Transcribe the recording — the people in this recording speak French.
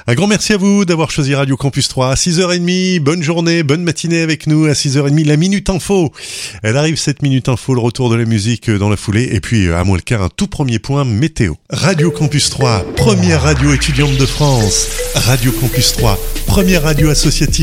Un grand merci à vous d'avoir choisi Radio Campus 3 à 6h30. Bonne journée, bonne matinée avec nous à 6h30. La Minute Info. Elle arrive, cette Minute Info, le retour de la musique dans la foulée. Et puis, à moins le quart, un tout premier point météo. Radio Campus 3, première radio étudiante de France. Radio Campus 3, première radio associative